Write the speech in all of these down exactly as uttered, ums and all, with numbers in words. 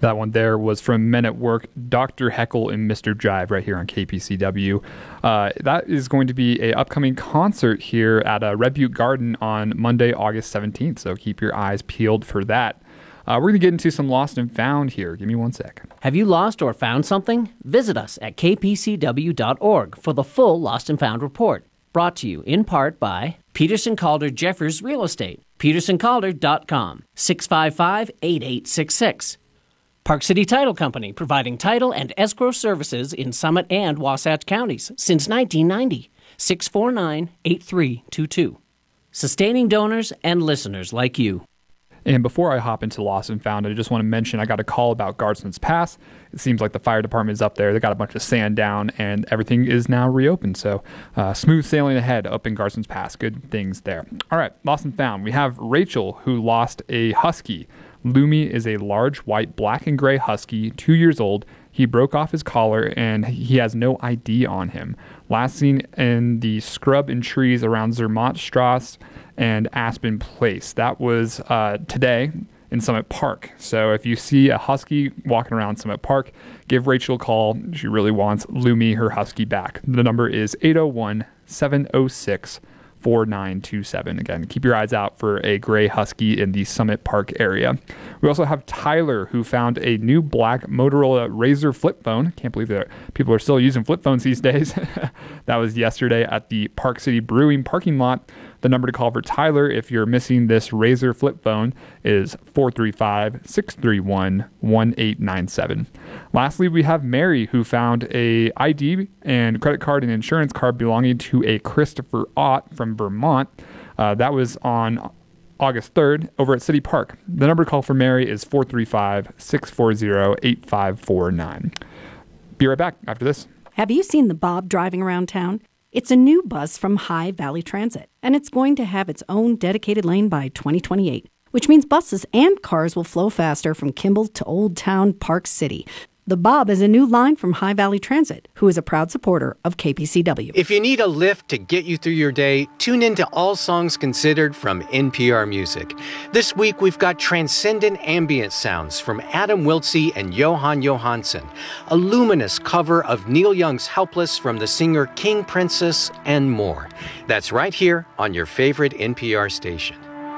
That one there was from Men at Work, Doctor Heckle and Mister Jive right here on K P C W. Uh, that is going to be a upcoming concert here at uh, Red Butte Garden on Monday, August seventeenth, so keep your eyes peeled for that. Uh, we're going to get into some Lost and Found here. Give me one sec. Have you lost or found something? Visit us at k p c w dot org for the full Lost and Found report. Brought to you in part by Peterson Calder Jeffers Real Estate, peterson calder dot com, six five five, eight eight six six. Park City Title Company, providing title and escrow services in Summit and Wasatch counties since nineteen ninety. six four nine, eight three two two. Sustaining donors and listeners like you. And before I hop into Lost and Found, I just want to mention I got a call about Guardsman's Pass. It seems like the fire department is up there. They got a bunch of sand down, and everything is now reopened. So uh, smooth sailing ahead up in Guardsman's Pass. Good things there. All right, Lost and Found. We have Rachel, who lost a husky. Lumi is a large, white, black and gray husky, two years old. He broke off his collar, and he has no I D on him. Last seen in the scrub and trees around Zermattstrasse and Aspen Place. That was uh, today in Summit Park. So if you see a husky walking around Summit Park, give Rachel a call. She really wants Lumi, her husky, back. The number is eight oh one, seven oh six, four nine two seven. Again, keep your eyes out for a gray husky in the Summit Park area. We also have Tyler, who found a new black Motorola Razr flip phone. Can't believe that people are still using flip phones these days. That was yesterday at the Park City Brewing parking lot. The number to call for Tyler if you're missing this Razr flip phone is four three five, six three one, one eight nine seven. Lastly, we have Mary, who found a I D and credit card and insurance card belonging to a Christopher Ott from Vermont. Uh, that was on August third over at City Park. The number to call for Mary is four three five, six four zero, eight five four nine. Be right back after this. Have you seen the Bob driving around town? It's a new bus from High Valley Transit, and it's going to have its own dedicated lane by twenty twenty-eight, which means buses and cars will flow faster from Kimball to Old Town Park City. The Bob is a new line from High Valley Transit, who is a proud supporter of K P C W. If you need a lift to get you through your day, tune in to All Songs Considered from N P R Music. This week, we've got transcendent ambient sounds from Adam Wiltsey and Johan Johansson, a luminous cover of Neil Young's Helpless from the singer King Princess, and more. That's right here on your favorite N P R station.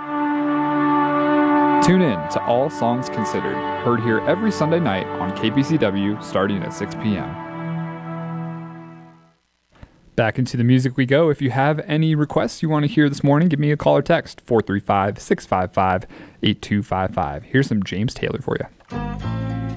Tune in to All Songs Considered, heard here every Sunday night on K P C W starting at six p.m. Back into the music we go. If you have any requests you want to hear this morning, give me a call or text, four three five, six five five, eight two five five. Here's some James Taylor for you.